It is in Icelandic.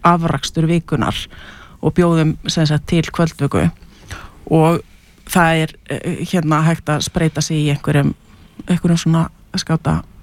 afrakstur vikunar og bjóðum sem sagt til kvöldvöku og það hérna hægt að spreita sig í einhverjum svona skáta